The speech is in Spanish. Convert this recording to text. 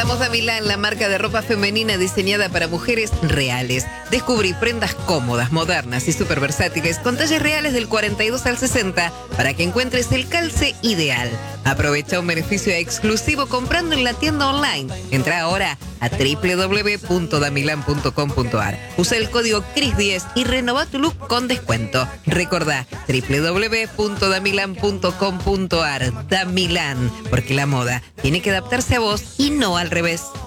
Presentamos Damilan, la marca de ropa femenina diseñada para mujeres reales. Descubrí prendas cómodas, modernas y súper versátiles con talles reales del 42 al 60 para que encuentres el calce ideal. Aprovecha un beneficio exclusivo comprando en la tienda online. Entra ahora a www.damilan.com.ar. Usa el código CRIS10 y renova tu look con descuento. Recordá www.damilan.com.ar. Damilan, porque la moda tiene que adaptarse a vos y no al revés.